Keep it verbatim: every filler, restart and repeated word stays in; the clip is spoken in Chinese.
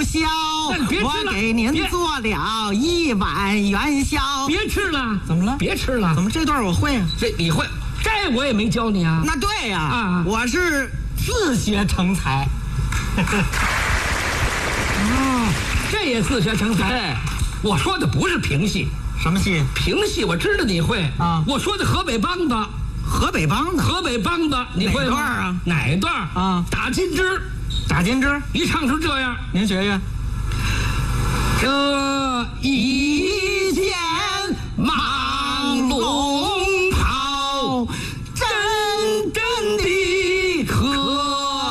宵， 别吃了我给您做了一碗元宵。 别吃了， 怎么了？ 别吃了， 怎么这段我会啊？ 这你会？这我也没教你啊。 那对呀， 啊我是自学成才。 哦，这也自学成才。 对， 我说的不是评戏， 什么戏？ 评戏我知道你会啊。 我说的河北梆子， 河北梆子， 河北梆子你会吗？ 哪段啊？ 哪段啊？ 打金枝， 打金枝， 一唱成这样， 您学学。